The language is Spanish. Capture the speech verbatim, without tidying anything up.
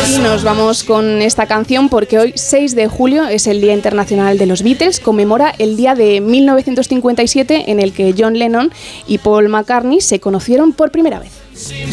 Y nos vamos con esta canción porque hoy, seis de julio, es el Día Internacional de los Beatles. Conmemora el día de mil novecientos cincuenta y siete en el que John Lennon y Paul McCartney se conocieron por primera vez.